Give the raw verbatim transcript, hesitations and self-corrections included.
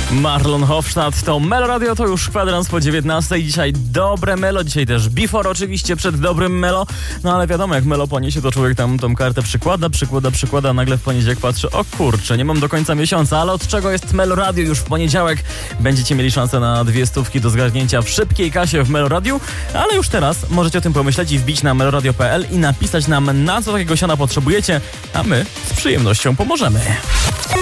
Marlon Hofstadt to Melo Radio, to już kwadrans po dziewiętnastej. Dzisiaj dobre Melo, dzisiaj też Before oczywiście przed dobrym Melo. No ale wiadomo, jak Melo poniesie, to człowiek tam tą kartę przykłada, przykłada, przykłada, nagle w poniedziałek patrzy, o kurczę, nie mam do końca miesiąca, ale od czego jest Melo Radio już w poniedziałek? Będziecie mieli szansę na dwie stówki do zgarnięcia w szybkiej kasie w Melo Radiu, ale już teraz możecie o tym pomyśleć i wbić na meloradio kropka p l i napisać nam, na co takiego siana potrzebujecie, a my z przyjemnością pomożemy.